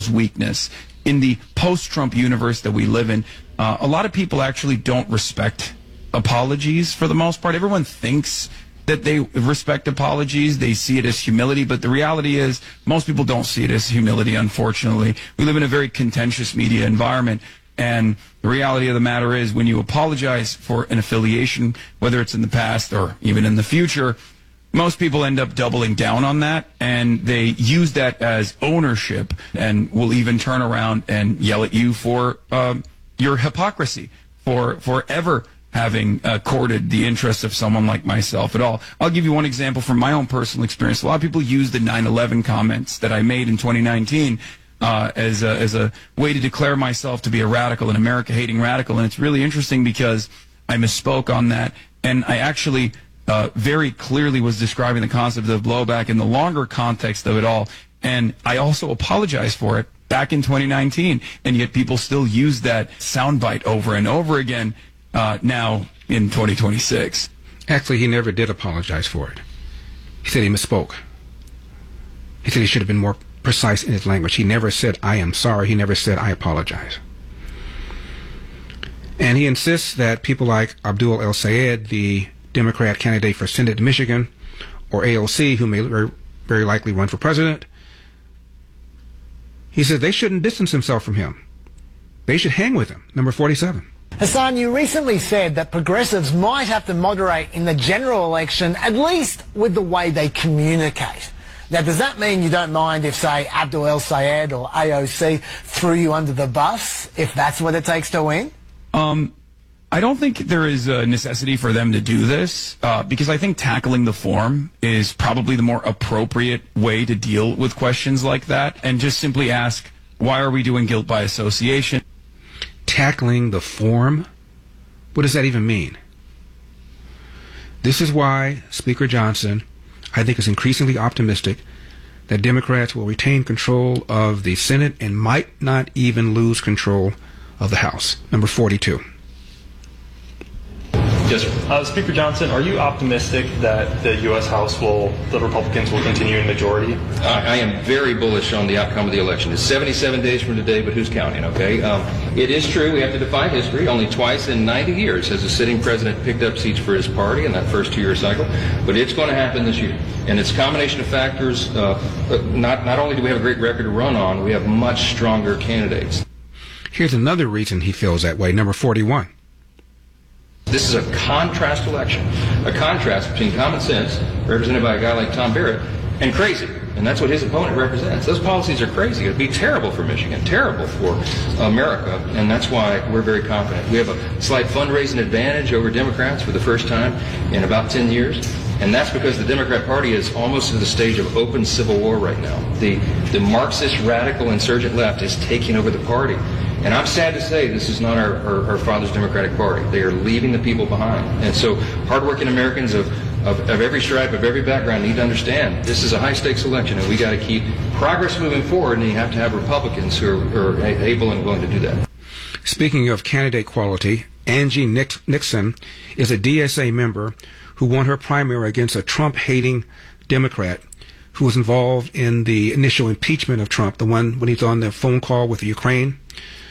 people's weakness. In the post-Trump universe that we live in, a lot of people actually don't respect apologies for the most part. Everyone thinks that they respect apologies. They see it as humility, but the reality is most people don't see it as humility, unfortunately. We live in a very contentious media environment, and the reality of the matter is when you apologize for an affiliation, whether it's in the past or even in the future, most people end up doubling down on that, and they use that as ownership and will even turn around and yell at you for your hypocrisy, for ever having courted the interests of someone like myself at all. I'll give you one example from my own personal experience. A lot of people use the 9/11 comments that I made in 2019 as a way to declare myself to be a radical, an America-hating radical, and it's really interesting because I misspoke on that, and I actually very clearly was describing the concept of blowback in the longer context of it all, and I also apologized for it back in 2019, and yet people still use that soundbite over and over again now in 2026. Actually, he never did apologize for it. He said he misspoke. He said he should have been more precise in his language. He never said, I am sorry. He never said, I apologize. And he insists that people like Abdul El Sayed, the Democrat candidate for Senate in Michigan, or AOC, who may very likely run for president, he said they shouldn't distance themselves from him. They should hang with him. Number 47. Hassan, you recently said that progressives might have to moderate in the general election, at least with the way they communicate. Now, does that mean you don't mind if, say, Abdul El Sayed or AOC threw you under the bus, if that's what it takes to win? I don't think there is a necessity for them to do this, because I think tackling the form is probably the more appropriate way to deal with questions like that, and just simply ask, why are we doing guilt by association? Tackling the form? What does that even mean? This is why Speaker Johnson, I think, is increasingly optimistic that Democrats will retain control of the Senate and might not even lose control of the House. Number 42. Yes, sir. Speaker Johnson, are you optimistic that the U.S. House the Republicans will continue in majority? I am very bullish on the outcome of the election. It's 77 days from today, but who's counting, okay? It is true, we have to define history. Only twice in 90 years has a sitting president picked up seats for his party in that first two-year cycle, but it's going to happen this year. And it's a combination of factors. Not only do we have a great record to run on, we have much stronger candidates. Here's another reason he feels that way. Number 41. This is a contrast election, a contrast between common sense, represented by a guy like Tom Barrett, and crazy. And that's what his opponent represents. Those policies are crazy. It would be terrible for Michigan, terrible for America, and that's why we're very confident. We have a slight fundraising advantage over Democrats for the first time in about 10 years, and that's because the Democrat Party is almost at the stage of open civil war right now. The Marxist radical insurgent left is taking over the party. And I'm sad to say this is not our father's Democratic Party. They are leaving the people behind. And so hardworking Americans of every stripe, of every background need to understand this is a high-stakes election, and we got to keep progress moving forward, and you have to have Republicans who are able and willing to do that. Speaking of candidate quality, Angie Nixon is a DSA member who won her primary against a Trump-hating Democrat who was involved in the initial impeachment of Trump, the one when he's on the phone call with Ukraine.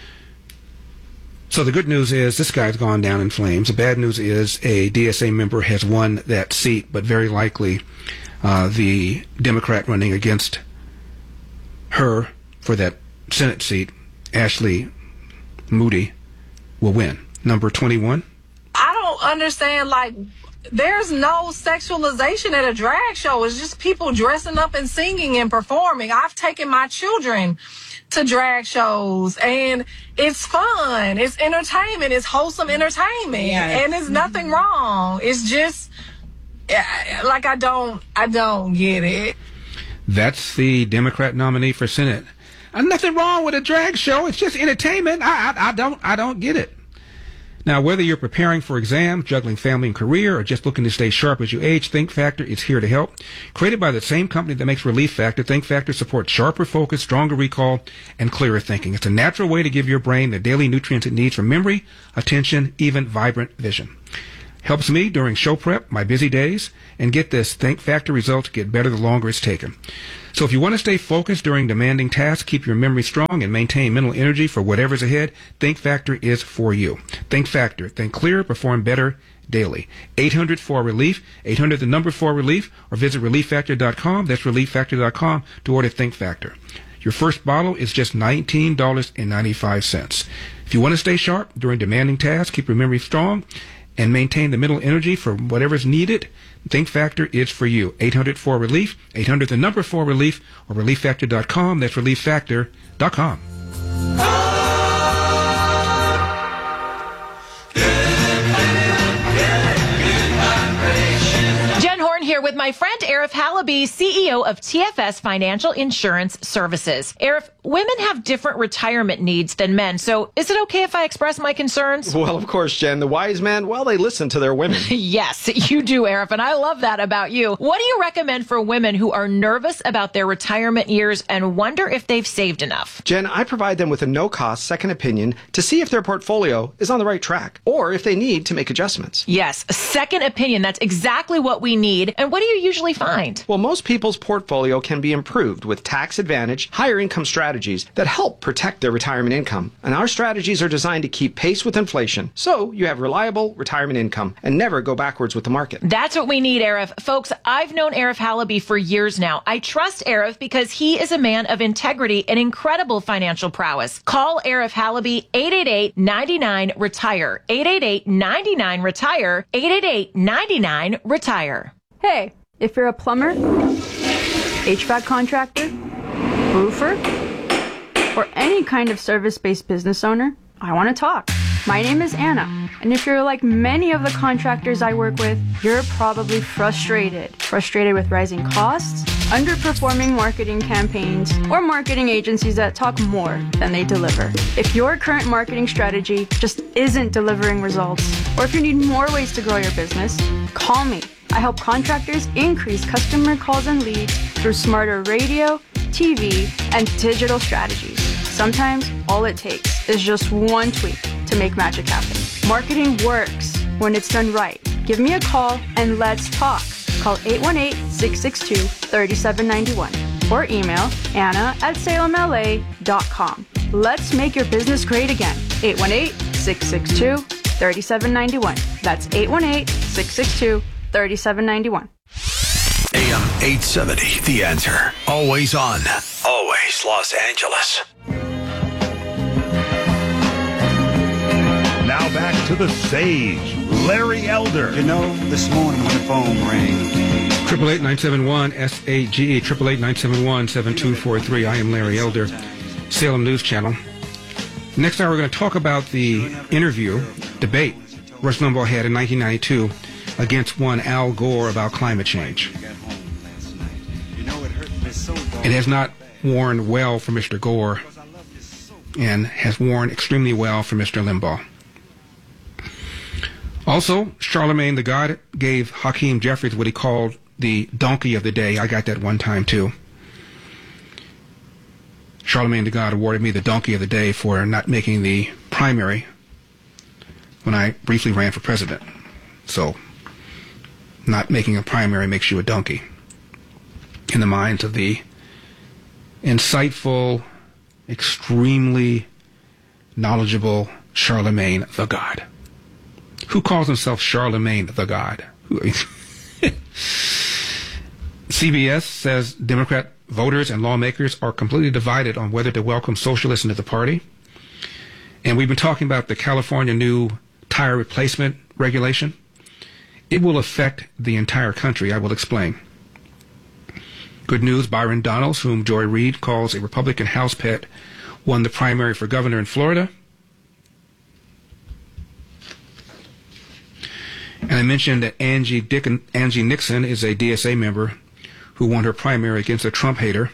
So the good news is this guy's gone down in flames. The bad news is a DSA member has won that seat, but very likely the Democrat running against her for that Senate seat, Ashley Moody, will win. Number 21. I don't understand, there's no sexualization at a drag show. It's just people dressing up and singing and performing. I've taken my children to drag shows, and it's fun. It's entertainment. It's wholesome entertainment. Yeah. And there's nothing wrong. It's just, I don't get it. That's the Democrat nominee for Senate. Nothing wrong with a drag show. It's just entertainment. I don't get it. Now, whether you're preparing for exams, juggling family and career, or just looking to stay sharp as you age, Think Factor is here to help. Created by the same company that makes Relief Factor, Think Factor supports sharper focus, stronger recall, and clearer thinking. It's a natural way to give your brain the daily nutrients it needs for memory, attention, even vibrant vision. Helps me during show prep, my busy days, and get this, Think Factor results get better the longer it's taken. So if you want to stay focused during demanding tasks, keep your memory strong, and maintain mental energy for whatever's ahead, Think Factor is for you. Think Factor. Think clearer, perform better daily. 800-4-RELIEF, 800 the number 4-RELIEF, or visit ReliefFactor.com. That's ReliefFactor.com to order Think Factor. Your first bottle is just $19.95. If you want to stay sharp during demanding tasks, keep your memory strong, and maintain the mental energy for whatever's needed, Think Factor is for you. 800-4-RELIEF, 800 the number 4-RELIEF, or ReliefFactor.com. That's ReliefFactor.com. Here with my friend Arif Halaby, CEO of TFS Financial Insurance Services. Arif, women have different retirement needs than men, so is it okay if I express my concerns? Well, of course, Jen. The wise men, well, they listen to their women. Yes, you do, Arif, and I love that about you. What do you recommend for women who are nervous about their retirement years and wonder if they've saved enough? Jen, I provide them with a no-cost second opinion to see if their portfolio is on the right track or if they need to make adjustments. Yes, a second opinion. That's exactly what we need. And what do you usually find? Well, most people's portfolio can be improved with tax advantage, higher income strategies that help protect their retirement income. And our strategies are designed to keep pace with inflation, so you have reliable retirement income and never go backwards with the market. That's what we need, Arif. Folks, I've known Arif Halaby for years now. I trust Arif because he is a man of integrity and incredible financial prowess. Call Arif Halaby, 888-99-RETIRE. 888-99-RETIRE. 888-99-RETIRE. Hey, if you're a plumber, HVAC contractor, roofer, or any kind of service-based business owner, I want to talk. My name is Anna, and if you're like many of the contractors I work with, you're probably frustrated. Frustrated with rising costs, underperforming marketing campaigns, or marketing agencies that talk more than they deliver. If your current marketing strategy just isn't delivering results, or if you need more ways to grow your business, call me. I help contractors increase customer calls and leads through smarter radio, TV, and digital strategies. Sometimes all it takes is just one tweak to make magic happen. Marketing works when it's done right. Give me a call and let's talk. Call 818-662-3791 or email anna@salemla.com. Let's make your business great again. 818-662-3791. That's 818-662-3791. AM 870, The Answer. Always on. Always Los Angeles. Now back to the sage, Larry Elder. You know, this morning when the phone rang. 888-971-SAGE, 888-971-7243. I am Larry Elder, Salem News Channel. Next hour, we're going to talk about the debate Rush Limbaugh had in 1992 against one Al Gore about climate change. It has not worn well for Mr. Gore and has worn extremely well for Mr. Limbaugh. Also, Charlemagne the God gave Hakeem Jeffries what he called the donkey of the day. I got that one time, too. Charlemagne the God awarded me the donkey of the day for not making the primary when I briefly ran for president. So, not making a primary makes you a donkey in the minds of the insightful, extremely knowledgeable Charlemagne the God. Who calls himself Charlemagne the God? CBS says Democrat voters and lawmakers are completely divided on whether to welcome socialists into the party. And we've been talking about the California new tire replacement regulation. It will affect the entire country. I will explain. Good news, Byron Donalds, whom Joy Reid calls a Republican house pet, won the primary for governor in Florida. And I mentioned that Angie Nixon is a DSA member who won her primary against a Trump hater.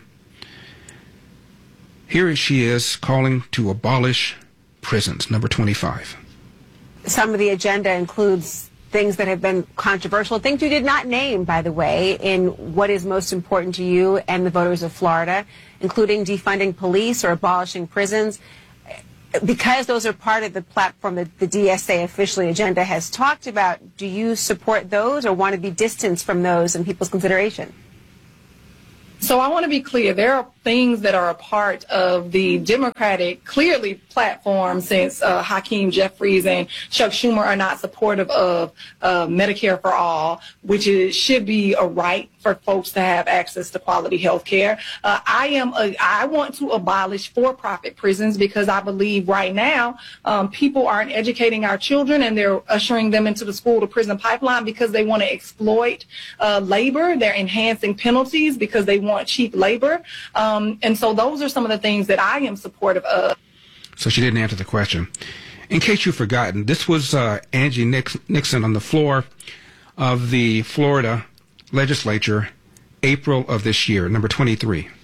Here she is calling to abolish prisons, number 25. Some of the agenda includes things that have been controversial, things you did not name, by the way, in what is most important to you and the voters of Florida, including defunding police or abolishing prisons. because those are part of the platform that the DSA officially agenda has talked about, do you support those or want to be distanced from those in people's consideration? So I want to be clear. There are things that are a part of the Democratic, clearly, platform since Hakeem Jeffries and Chuck Schumer are not supportive of Medicare for all, which should be a right for folks to have access to quality health care. I want to abolish for-profit prisons because I believe right now people aren't educating our children and they're ushering them into the school-to-prison pipeline because they want to exploit labor. They're enhancing penalties because they want cheap labor. And so those are some of the things that I am supportive of. So she didn't answer the question. In case you've forgotten, this was Angie Nixon on the floor of the Florida legislature, April of this year, number 23.